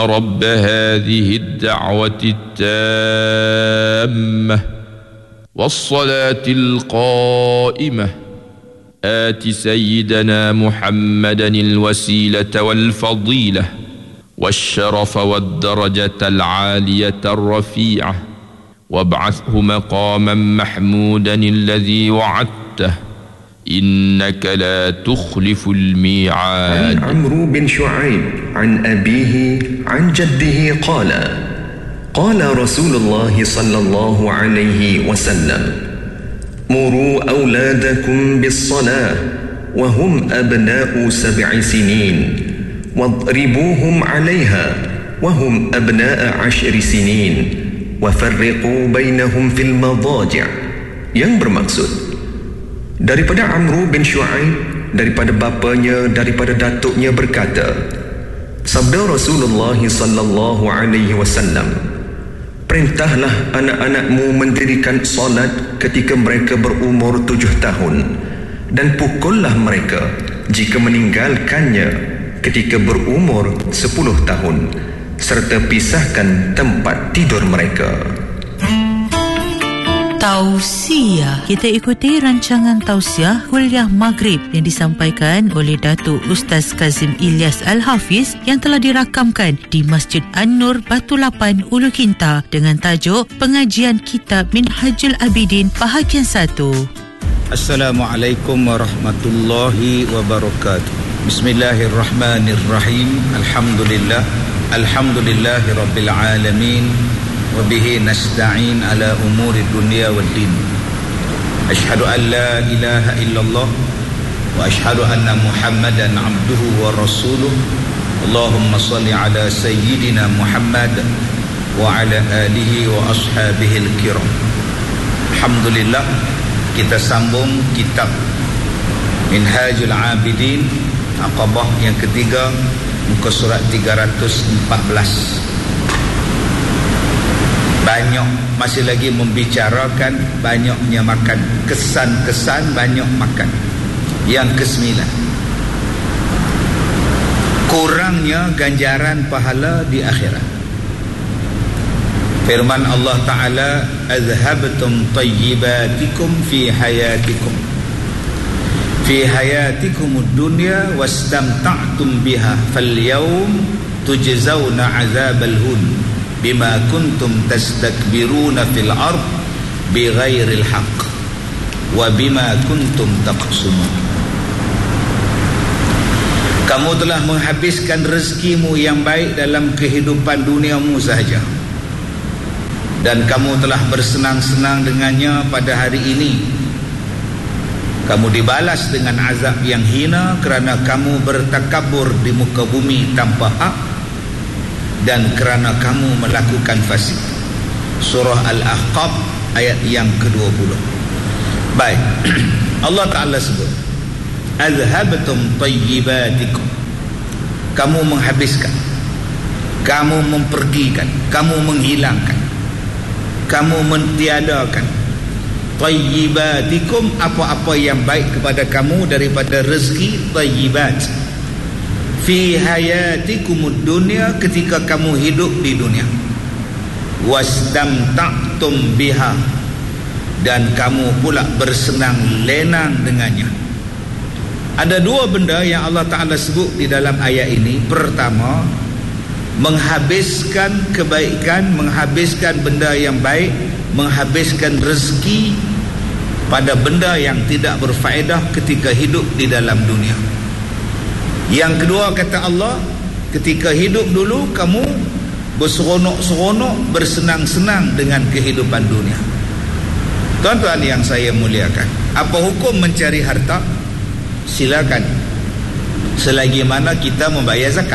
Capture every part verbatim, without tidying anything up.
رب هذه الدعوة التامة والصلاة القائمة آت سيدنا محمدا الوسيلة والفضيلة والشرف والدرجة العالية الرفيعة وابعثه مقاما محمودا الذي وعدته إنك لا تخلف الميعاد. عن عمرو بن شعيب عن أبيه عن جده قال قال رسول الله صلى الله عليه وسلم مروا أولادكم بالصلاة وهم أبناء سبع سنين واضربوهم عليها وهم أبناء عشر سنين وفرقوا بينهم في المضاجع. Yang bermaksud daripada Amru bin Shu'aib, daripada bapanya, daripada datuknya berkata, sabda Rasulullah sallallahu alaihi wasallam, perintahlah anak-anakmu mendirikan solat ketika mereka berumur tujuh tahun dan pukullah mereka jika meninggalkannya ketika berumur sepuluh tahun serta pisahkan tempat tidur mereka. Tausiah. Kita ikuti rancangan tausiah kuliah Maghrib yang disampaikan oleh Datuk Ustaz Kazim Ilyas Al-Hafiz yang telah dirakamkan di Masjid An-Nur Batu Lapan, Ulu Kinta dengan tajuk Pengajian Kitab Minhajul Abidin Bahagian satu. Assalamualaikum warahmatullahi wabarakatuh. Bismillahirrahmanirrahim. Alhamdulillah. Alhamdulillahi rabbil alamin. وبه نستعين على أمور الدنيا والدين أشهد أن لا إله إلا الله وأشهد أن محمدا عبده ورسوله اللهم صل على سيدنا محمد وعلى آله وأصحابه الكرام. Alhamdulillah, kita sambung kitab Minhajul Abidin Aqabah yang ketiga, muka surat tiga ratus empat belas. Banyak masih lagi membicarakan banyaknya makan, kesan-kesan banyak makan. Yang kesembilan, kurangnya ganjaran pahala di akhirat. Firman Allah Ta'ala, azhabtum tayyibatikum fi hayatikum fi hayatikum ad-dunya wastamta'tum biha falyawm tujzawna 'adzabal hun bima kuntum tastakbiruna fil ard bighairil haqq wa bima kuntum taqsumun. Kamu telah menghabiskan rezekimu yang baik dalam kehidupan duniamu sahaja, dan kamu telah bersenang-senang dengannya pada hari ini. Kamu dibalas dengan azab yang hina kerana kamu bertakabur di muka bumi tanpa hak dan kerana kamu melakukan fasik. Surah Al-Ahqaf ayat yang kedua puluh. Baik. Allah Ta'ala sebut, azhabtum tayyibatikum. Kamu menghabiskan, kamu mempergikan, kamu menghilangkan, kamu mentiadakan tayyibatikum, apa-apa yang baik kepada kamu daripada rezeki tayyibat. Fi hayatikumud dunya, ketika kamu hidup di dunia. Wastamta'tum biha, dan kamu pula bersenang lenang dengannya. Ada dua benda yang Allah Ta'ala sebut di dalam ayat ini. Pertama, menghabiskan kebaikan, menghabiskan benda yang baik, menghabiskan rezeki pada benda yang tidak berfaedah ketika hidup di dalam dunia. Yang kedua, kata Allah, ketika hidup dulu kamu berseronok-seronok, bersenang-senang dengan kehidupan dunia. Tuan-tuan yang saya muliakan, apa hukum mencari harta? Silakan, selagi mana kita membayar zakat.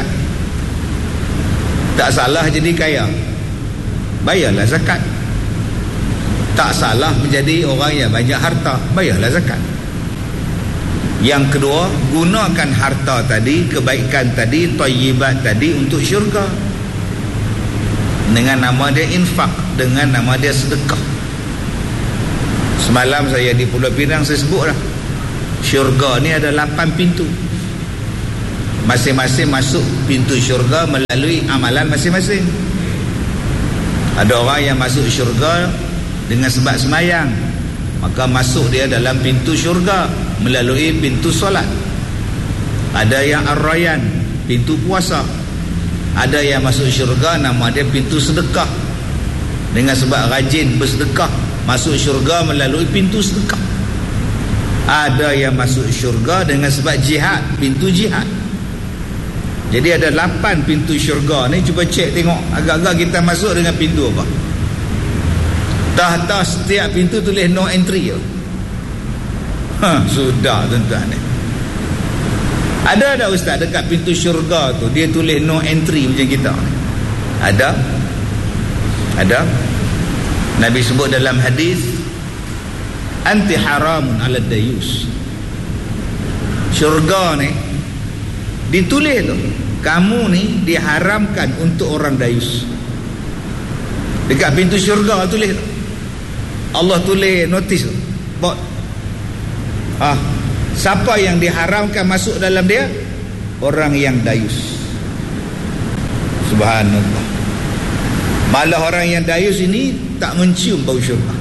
Tak salah jadi kaya, bayarlah zakat. Tak salah menjadi orang yang banyak harta, bayarlah zakat. Yang kedua, gunakan harta tadi, kebaikan tadi, thayyibat tadi untuk syurga. Dengan nama dia infak, dengan nama dia sedekah. Semalam saya di Pulau Pinang, saya sebut lah, syurga ni ada lapan pintu. Masing-masing masuk pintu syurga melalui amalan masing-masing. Ada orang yang masuk syurga dengan sebab semayang, maka masuk dia dalam pintu syurga melalui pintu solat. Ada yang ar-rayyan, pintu puasa. Ada yang masuk syurga nama dia pintu sedekah, dengan sebab rajin bersedekah masuk syurga melalui pintu sedekah. Ada yang masuk syurga dengan sebab jihad, pintu jihad. Jadi ada lapan pintu syurga ni. Cuba cek tengok agak-agak kita masuk dengan pintu apa. Dah-dah setiap pintu tulis no entry. Ha, sudah tuan-tuan ni. Ada ada ustaz dekat pintu syurga tu dia tulis no entry macam kita ni? Ada? Ada? Nabi sebut dalam hadis, anti haramun ala dayus. Syurga ni ditulis tu, kamu ni diharamkan untuk orang dayus. Dekat pintu syurga tulis tu. Allah tulis notis tu. Bot. Ah, siapa yang diharamkan masuk dalam dia? Orang yang dayus. Subhanallah. Malah orang yang dayus ini tak mencium bau syurga.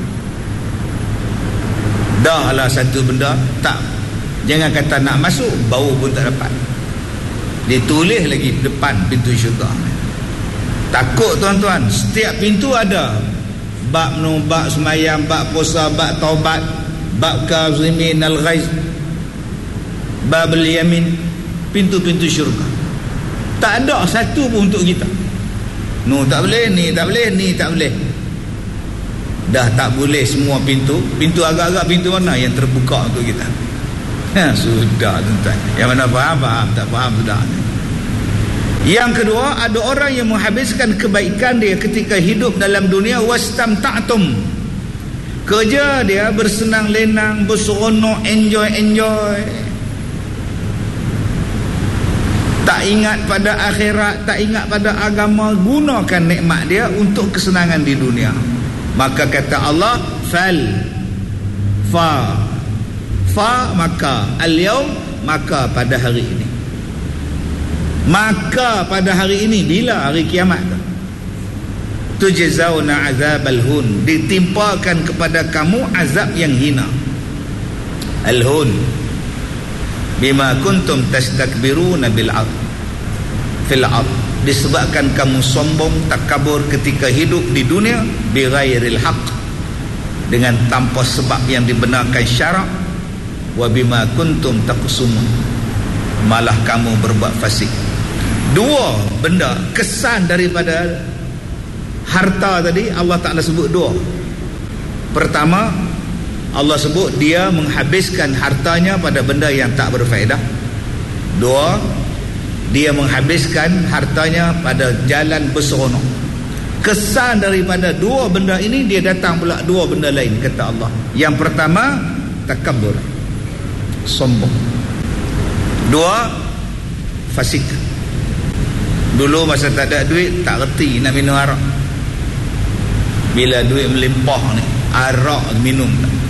Dah lah satu benda tak, jangan kata nak masuk, bau pun tak dapat. Ditulis lagi depan pintu syurga. Takut tuan-tuan, setiap pintu ada bab nu, bab semayang, bab puasa, bab taubat, bab kazimin al-ghaiz, bab al-yamin, pintu-pintu syurga. Tak ada satu pun untuk kita. No, tak boleh ni, tak boleh ni, tak boleh. Dah tak boleh semua pintu. Pintu agak-agak pintu mana yang terbuka untuk kita? Ha, sudah tuan-tuan. Yang mana faham, faham. Tak faham, sudah. Yang kedua, ada orang yang menghabiskan kebaikan dia ketika hidup dalam dunia. Wastamta'tum. Kerja dia bersenang lenang, berseronok, enjoy-enjoy. Tak ingat pada akhirat, tak ingat pada agama. Gunakan nikmat dia untuk kesenangan di dunia. Maka kata Allah, fal fa fa maka al-yaum, maka pada hari ini. Maka pada hari ini, bila hari kiamat tu, tujzauna azabal hun, ditimpakan kepada kamu azab yang hina. Al-hun bima kuntum tastakbiruna bil ard fil ard, disebabkan kamu sombong takabur ketika hidup di dunia bighairil haq, dengan tanpa sebab yang dibenarkan syarak. Wa bima kuntum taqsumun, malah kamu berbuat fasik. Dua benda kesan daripada harta tadi Allah Ta'ala sebut dua. Pertama, Allah sebut dia menghabiskan hartanya pada benda yang tak berfaedah. Dua, dia menghabiskan hartanya pada jalan berseronok. Kesan daripada dua benda ini, dia datang pula dua benda lain, kata Allah. Yang pertama, takabur, sombong. Dua, fasik. Dulu masa tak ada duit, tak reti nak minum arak. Bila duit melimpah ni, arak minum.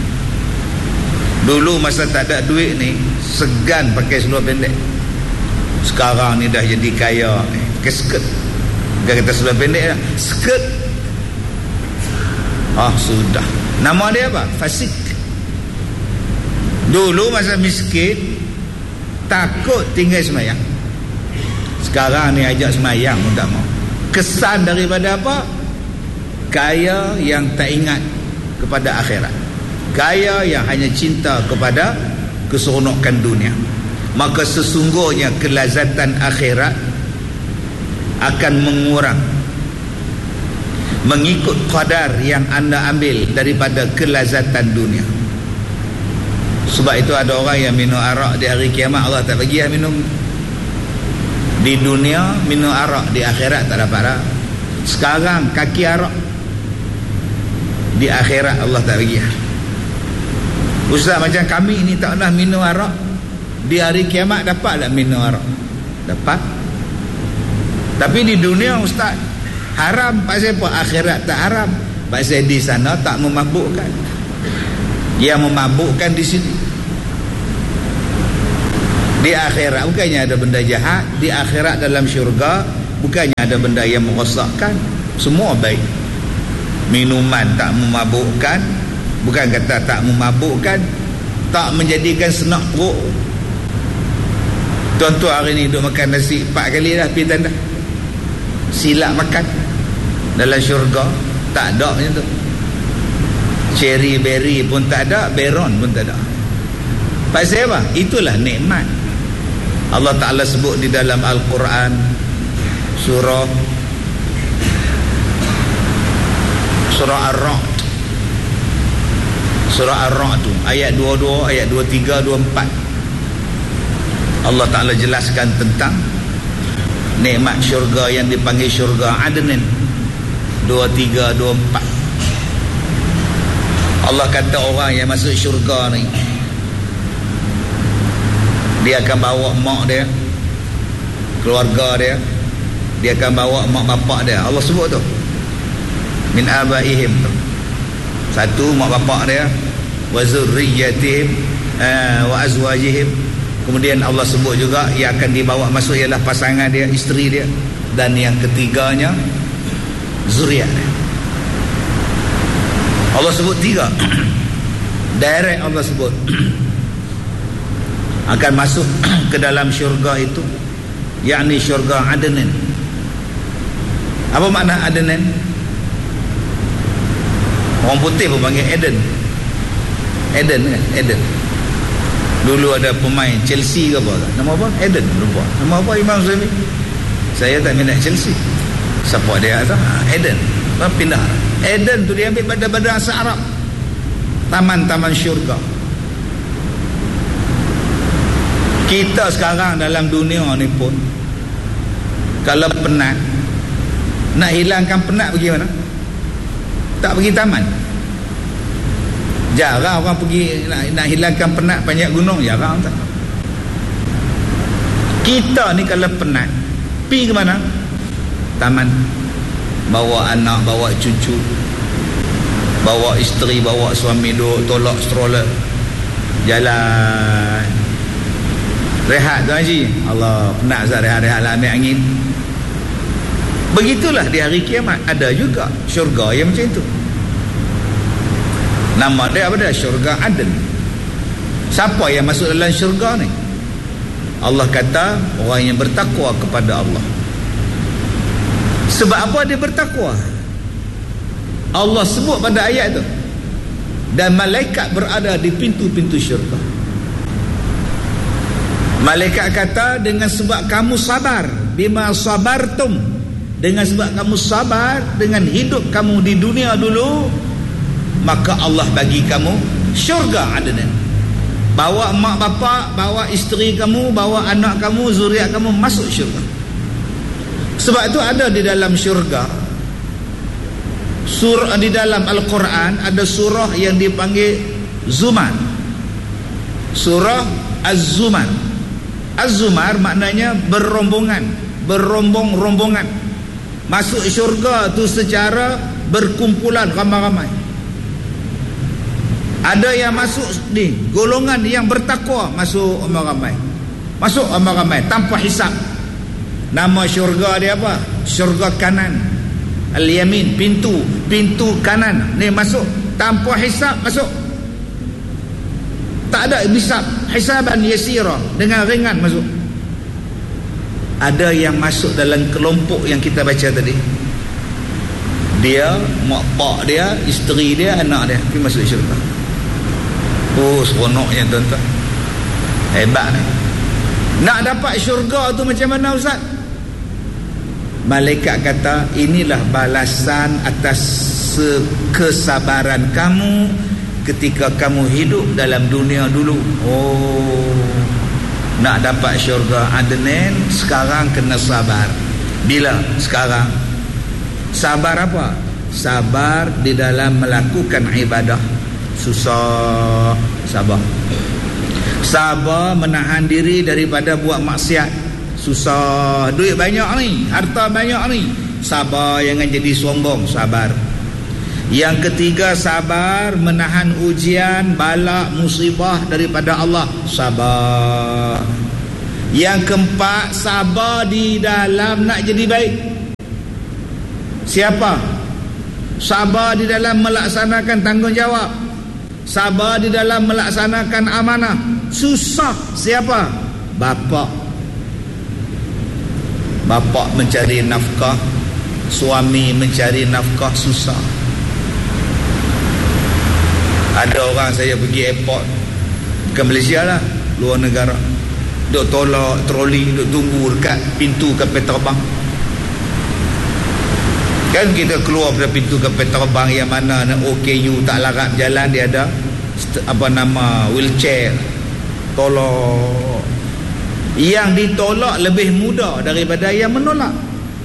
Dulu masa tak ada duit ni, segan pakai seluar pendek. Sekarang ni dah jadi kaya ni, pakai skirt. Dia kata seluar pendek lah, skirt. Ah, sudah. Nama dia apa? Fasik. Dulu masa miskin, takut tinggal semayang. Sekarang ni ajak semayang pun tak mau. Kesan daripada apa? Kaya yang tak ingat kepada akhirat, kaya yang hanya cinta kepada keseronokan dunia. Maka sesungguhnya kelazatan akhirat akan mengurang mengikut qadar yang anda ambil daripada kelazatan dunia. Sebab itu ada orang yang minum arak di hari kiamat, Allah tak bagi dia minum. Di dunia minum arak, di akhirat tak dapat arak. Sekarang kaki arak, di akhirat Allah tak bagi. Ustaz, macam kami ni tak pernah minum arak, di hari kiamat dapat tak minum arak? Dapat. Tapi di dunia ustaz haram. Pasal apa? Akhirat tak haram. Pasal di sana tak memabukkan. Dia memabukkan di sini. Di akhirat bukannya ada benda jahat, di akhirat dalam syurga bukannya ada benda yang merosakkan, semua baik. Minuman tak memabukkan, bukan kata tak memabukkan, tak menjadikan senak perut. Tuan-tuan hari ni duduk makan nasi empat kali dah pergi tanda, silap makan. Dalam syurga tak ada macam tu. Cherry berry pun tak ada, beron pun tak ada. Pasal apa? Itulah nikmat. Allah Ta'ala sebut di dalam Al-Quran, surah surah Ar-Ra'd, surah Ar-Ra'd tu ayat dua puluh dua, ayat dua puluh tiga, dua puluh empat. Allah Ta'ala jelaskan tentang nikmat syurga yang dipanggil syurga Adnan. Dua puluh tiga, dua puluh empat. Allah kata orang yang masuk syurga ni, dia akan bawa mak dia, keluarga dia, dia akan bawa mak bapak dia. Allah sebut tu, min abaihim tu. Satu, mak bapak dia, wa zurriyatihim, uh, wa azwajihim. Kemudian Allah sebut juga yang akan dibawa masuk ialah pasangan dia, isteri dia. Dan yang ketiganya, zuriat dia. Allah sebut tiga. Direct Allah sebut akan masuk ke dalam syurga itu, yakni syurga Adnan. Apa makna Adnan? Orang putih pun panggil Eden. Eden kan? Eden. Dulu ada pemain Chelsea ke apa? Nama apa? Eden lupa. Nama apa Imam Zumi? Saya tak minat Chelsea. Siapa dia tu? Eden. Lepas pindah. Eden tu dia ambil pada bahasa Arab. Taman-taman syurga. Kita sekarang dalam dunia ni pun, kalau penat, nak hilangkan penat pergi mana? Tak pergi taman. Jarang orang pergi nak, nak hilangkan penat panjat gunung, jarang tak. Kita ni kalau penat, pergi ke mana? Taman. Bawa anak, bawa cucu, bawa isteri, bawa suami, duduk tolak stroller, jalan. Rehat tu Haji. Allah, penat Zat, rehat-rehat lah, ambil angin. Begitulah di hari kiamat. Ada juga syurga yang macam itu. Nama dia apa dia? Syurga Adn. Siapa yang masuk dalam syurga ni? Allah kata orang yang bertakwa kepada Allah. Sebab apa dia bertakwa? Allah sebut pada ayat tu, dan malaikat berada di pintu-pintu syurga. Malaikat kata dengan sebab kamu sabar, bima sabartum, dengan sebab kamu sabar dengan hidup kamu di dunia dulu, maka Allah bagi kamu syurga Adnan. Bawa mak bapak, bawa isteri kamu, bawa anak kamu, zuriat kamu masuk syurga. Sebab itu ada di dalam syurga, surah di dalam Al-Quran ada surah yang dipanggil Zumar. Surah Az-Zumar. Az-Zumar maknanya berombongan, berombong-rombongan. Masuk syurga tu secara berkumpulan, ramai-ramai. Ada yang masuk ni golongan yang bertakwa, masuk ramai-ramai. Masuk ramai-ramai tanpa hisap. Nama syurga dia apa? Syurga kanan, Al-Yamin, pintu, pintu kanan. Ni masuk tanpa hisap, masuk. Tak ada hisap, hisaban yasira, dengan ringan masuk. Ada yang masuk dalam kelompok yang kita baca tadi. Dia, mak pak dia, isteri dia, anak dia pergi masuk syurga. Oh, seronoknya tuan-tuan. Hebat ni. Nak dapat syurga tu macam mana Ustaz? Malaikat kata inilah balasan atas kesabaran kamu ketika kamu hidup dalam dunia dulu. Oh, nak dapat syurga Adnan sekarang kena sabar. Bila? Sekarang. Sabar apa? Sabar di dalam melakukan ibadah. Susah, sabar. Sabar menahan diri daripada buat maksiat. Susah. Duit banyak ni, harta banyak ni, sabar jangan jadi sombong, sabar. Yang ketiga, sabar menahan ujian, bala, musibah daripada Allah, sabar. Yang keempat, sabar di dalam nak jadi baik. Siapa? Sabar di dalam melaksanakan tanggungjawab, sabar di dalam melaksanakan amanah. Susah. Siapa? Bapa. Bapa mencari nafkah, suami mencari nafkah, susah. Ada orang saya pergi airport, bukan Malaysia lah, luar negara, duk tolak troli, duk tunggu dekat pintu kapal terbang. Kan kita keluar dari pintu kapal terbang yang mana O K U tak larat jalan, dia ada apa nama wheelchair, tolak. Yang ditolak lebih mudah daripada yang menolak.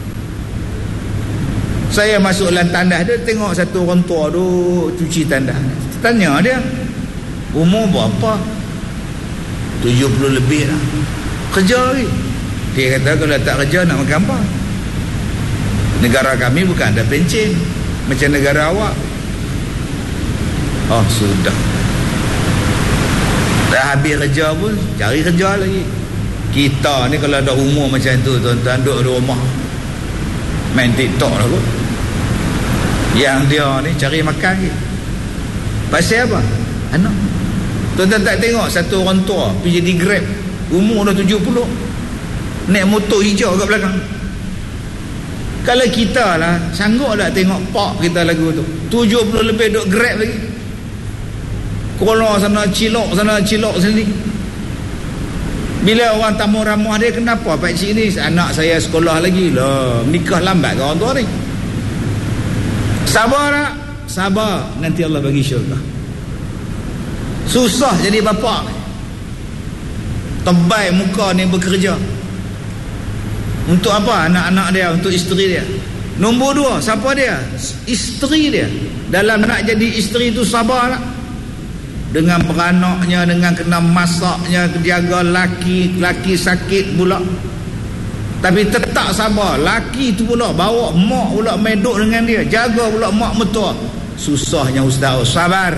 Saya masuk dalam tandas dia, tengok satu orang tua tu cuci tandas. Tanya dia, umur berapa? tujuh puluh lebih lah. Kerja lagi. Dia kata kalau tak kerja nak makan apa? Negara kami bukan ada pencen macam negara awak. Oh sudah, dah habis kerja pun cari kerja lagi. Kita ni kalau ada umur macam tu, tuan-tuan, duduk di rumah main TikTok lah kot. Yang dia ni cari makan lagi. Pasal apa? Anak. Tuan-tuan tak tengok satu orang tua pergi jadi Grab, umur dah tujuh puluh, naik motor hijau kat belakang. Kalau kita lah sanggup tak tengok pak kita lagu tu, tujuh puluh lebih duk Grab lagi, kolor sana cilok sana cilok sini. Bila orang tamu ramah dia, kenapa pak cik ni? Anak saya sekolah lagi lah, nikah lambat ke orang tua ni. Sabar tak? Sabar, nanti Allah bagi syurga. Susah jadi bapa, tebal muka ni bekerja. Untuk apa? Anak-anak dia, untuk isteri dia. Nombor dua, siapa dia? Isteri dia. Dalam nak jadi isteri tu sabar tak? Dengan beranaknya, dengan kena masaknya, jaga laki, laki sakit pula, tapi tetap sabar. Laki tu pula bawa mak pula main duduk dengan dia, jaga pula mak mertua. Susahnya ustaz, sabar.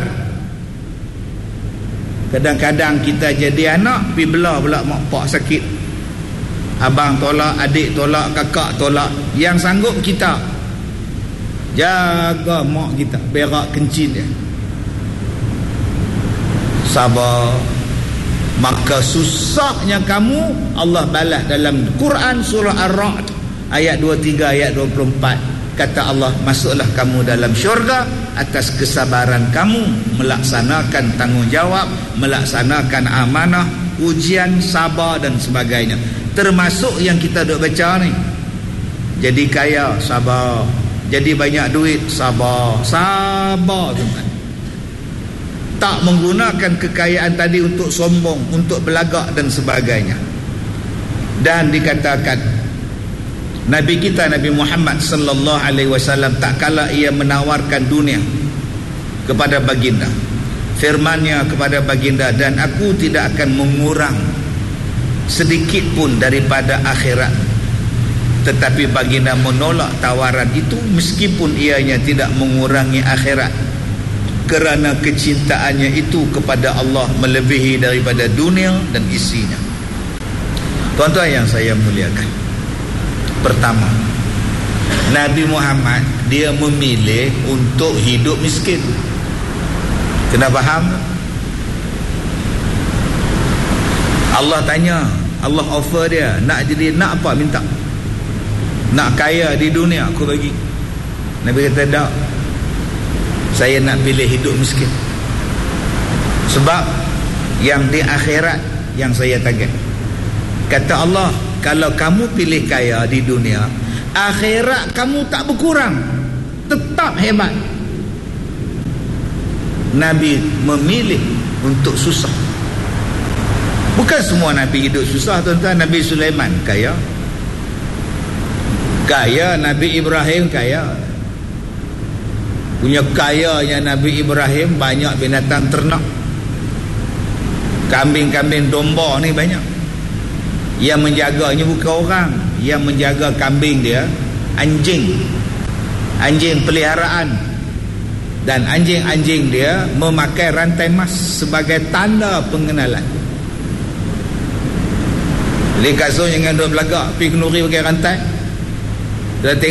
Kadang-kadang kita jadi anak, pergi belah pula mak pak sakit, abang tolak, adik tolak, kakak tolak. Yang sanggup kita jaga mak kita, berak kencing dia, sabar. Maka susahnya kamu, Allah balas dalam Quran surah Ar-Ra'd ayat dua puluh tiga, ayat dua puluh empat. Kata Allah, masuklah kamu dalam syurga atas kesabaran kamu melaksanakan tanggungjawab, melaksanakan amanah, ujian, sabar dan sebagainya. Termasuk yang kita duk baca ni, jadi kaya, sabar. Jadi banyak duit, sabar. Sabar tuan. Tak menggunakan kekayaan tadi untuk sombong, untuk belagak dan sebagainya. Dan dikatakan Nabi kita Nabi Muhammad sallallahu alaihi wasallam tak kala ia menawarkan dunia kepada baginda, firman-Nya kepada baginda, dan aku tidak akan mengurang sedikit pun daripada akhirat. Tetapi baginda menolak tawaran itu meskipun ianya tidak mengurangi akhirat, kerana kecintaannya itu kepada Allah melebihi daripada dunia dan isinya. Tuan-tuan yang saya muliakan, pertama, Nabi Muhammad dia memilih untuk hidup miskin. Kena faham? Allah tanya, Allah offer dia, nak jadi nak apa minta? Nak kaya di dunia aku bagi. Nabi kata tak, saya nak pilih hidup miskin. Sebab yang di akhirat yang saya target. Kata Allah, kalau kamu pilih kaya di dunia, akhirat kamu tak berkurang, tetap hebat. Nabi memilih untuk susah. Bukan semua Nabi hidup susah, tuan-tuan. Nabi Sulaiman kaya, kaya. Nabi Ibrahim kaya. Punya kayanya Nabi Ibrahim banyak binatang ternak, kambing-kambing domba ni banyak. Yang menjaganya bukan orang, yang menjaga kambing dia anjing, anjing peliharaan. Dan anjing-anjing dia memakai rantai emas sebagai tanda pengenalan. Beli kasut jangan duduk belagak, pergi kenduri pakai rantai. Dah